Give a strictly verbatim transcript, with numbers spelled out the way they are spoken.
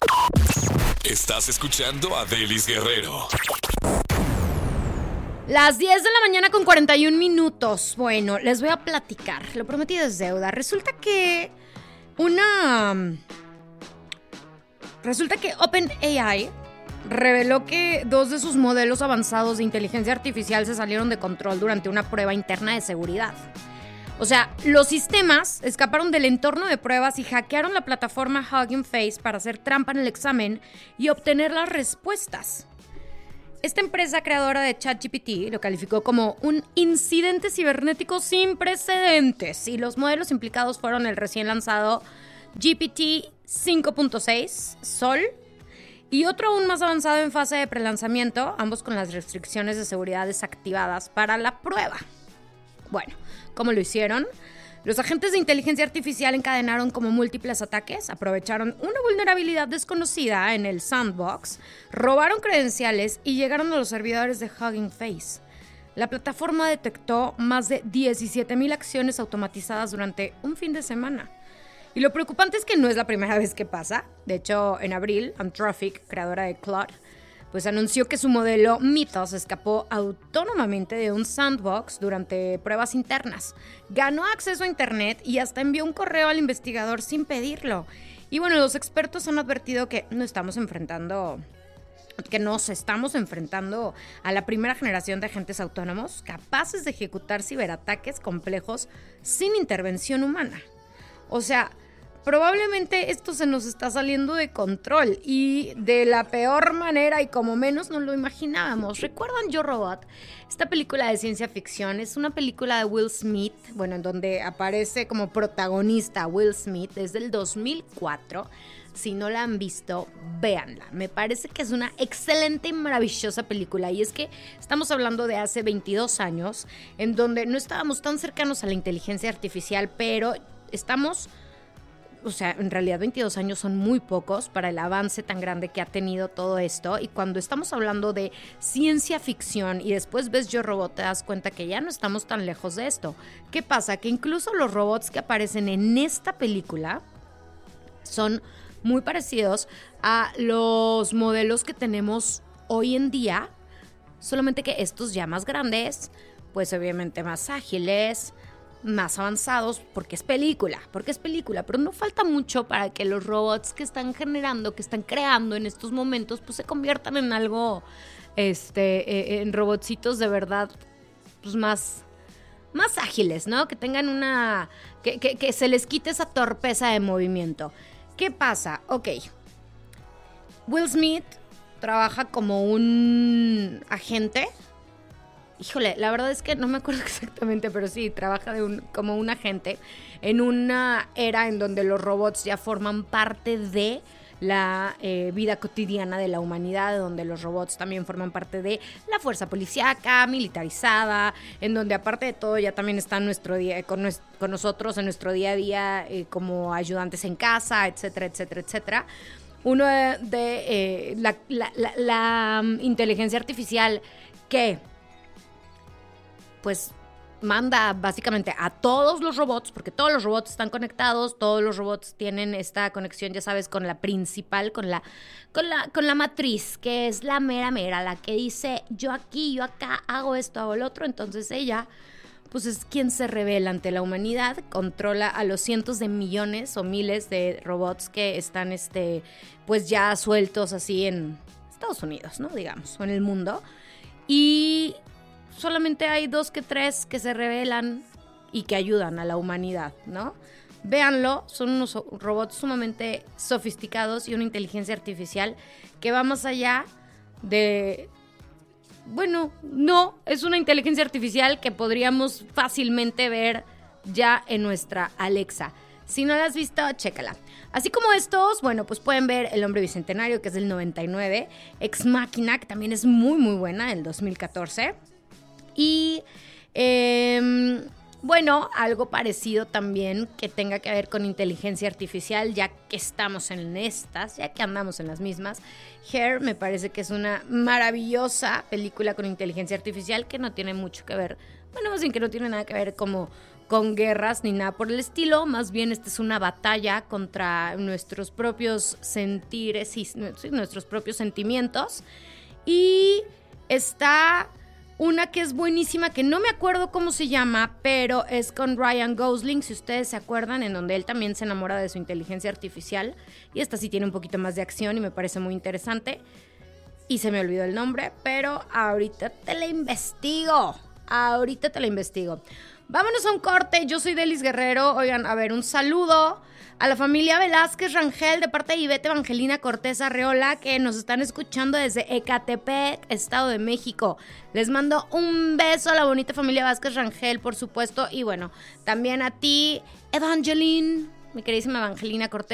Estás escuchando a Delis Guerrero. Las diez de la mañana con cuarenta y un minutos. Bueno, les voy a platicar. Lo prometido es deuda. Resulta que una... Resulta que OpenAI reveló que dos de sus modelos avanzados de inteligencia artificial se salieron de control durante una prueba interna de seguridad. O sea, los sistemas escaparon del entorno de pruebas y hackearon la plataforma Hugging Face para hacer trampa en el examen y obtener las respuestas. Esta empresa creadora de ChatGPT lo calificó como un incidente cibernético sin precedentes y los modelos implicados fueron el recién lanzado G P T cinco punto seis Sol y otro aún más avanzado en fase de prelanzamiento, ambos con las restricciones de seguridad desactivadas para la prueba. Bueno, ¿cómo lo hicieron? Los agentes de inteligencia artificial encadenaron como múltiples ataques, aprovecharon una vulnerabilidad desconocida en el sandbox, robaron credenciales y llegaron a los servidores de Hugging Face. La plataforma detectó más de diecisiete mil acciones automatizadas durante un fin de semana. Y lo preocupante es que no es la primera vez que pasa. De hecho, en abril, Anthropic, creadora de Claude, pues anunció que su modelo Mythos escapó autónomamente de un sandbox durante pruebas internas. Ganó acceso a internet y hasta envió un correo al investigador sin pedirlo. Y bueno, los expertos han advertido que no estamos enfrentando... que nos estamos enfrentando a la primera generación de agentes autónomos capaces de ejecutar ciberataques complejos sin intervención humana. O sea, probablemente esto se nos está saliendo de control y de la peor manera y como menos nos lo imaginábamos. ¿Recuerdan Yo Robot? Esta película de ciencia ficción es una película de Will Smith, bueno, en donde aparece como protagonista Will Smith desde el dos mil cuatro. Si no la han visto, véanla. Me parece que es una excelente y maravillosa película. Y es que estamos hablando de hace veintidós años, en donde no estábamos tan cercanos a la inteligencia artificial, pero estamos... O sea, en realidad veintidós años son muy pocos para el avance tan grande que ha tenido todo esto. Y cuando estamos hablando de ciencia ficción y después ves Yo Robot, te das cuenta que ya no estamos tan lejos de esto. ¿Qué pasa? Que incluso los robots que aparecen en esta película son muy parecidos a los modelos que tenemos hoy en día, solamente que estos ya más grandes, pues obviamente más ágiles, más avanzados, porque es película, porque es película, pero no falta mucho para que los robots que están generando, que están creando en estos momentos, pues se conviertan en algo, este, en robotcitos de verdad, pues más, más ágiles, ¿no? Que tengan una, que, que, que se les quite esa torpeza de movimiento. ¿Qué pasa? Ok, Will Smith trabaja como un agente. Híjole, la verdad es que no me acuerdo exactamente, pero sí, trabaja de un, como un agente en una era en donde los robots ya forman parte de la eh, vida cotidiana de la humanidad, donde los robots también forman parte de la fuerza policíaca, militarizada, en donde aparte de todo ya también están nuestro día, con, nues, con nosotros en nuestro día a día eh, como ayudantes en casa, etcétera, etcétera, etcétera. Uno de, de eh, la, la, la, la um, inteligencia artificial que pues manda básicamente a todos los robots, porque todos los robots están conectados, todos los robots tienen esta conexión, ya sabes, con la principal, con la, con la, con la matriz, que es la mera mera, la que dice yo aquí, yo acá, hago esto, hago el otro. Entonces ella, pues es quien se revela ante la humanidad, controla a los cientos de millones o miles de robots que están, este, pues ya sueltos así en Estados Unidos, ¿no? Digamos, o en el mundo. Y solamente hay dos que tres que se revelan y que ayudan a la humanidad, ¿no? Véanlo, son unos robots sumamente sofisticados y una inteligencia artificial que va más allá de... Bueno, no, es una inteligencia artificial que podríamos fácilmente ver ya en nuestra Alexa. Si no la has visto, chécala. Así como estos, bueno, pues pueden ver El Hombre Bicentenario, que es del noventa y nueve, Ex Machina, que también es muy, muy buena, del dos mil catorce. Y, eh, bueno, algo parecido también que tenga que ver con inteligencia artificial, ya que estamos en estas, ya que andamos en las mismas. Her me parece que es una maravillosa película con inteligencia artificial que no tiene mucho que ver, bueno, más bien que no tiene nada que ver como con guerras ni nada por el estilo, más bien esta es una batalla contra nuestros propios sentires y nuestros propios sentimientos. Y está una que es buenísima, que no me acuerdo cómo se llama, pero es con Ryan Gosling, si ustedes se acuerdan, en donde él también se enamora de su inteligencia artificial, y esta sí tiene un poquito más de acción y me parece muy interesante. Y se me olvidó el nombre, pero ahorita te la investigo, ahorita te la investigo. Vámonos a un corte, yo soy Delis Guerrero. Oigan, a ver, un saludo a la familia Velázquez Rangel de parte de Ivette Evangelina Cortés Arreola, que nos están escuchando desde Ecatepec, Estado de México. Les mando un beso a la bonita familia Vázquez Rangel, por supuesto, y bueno, también a ti, Evangeline, mi queridísima Evangelina Cortés.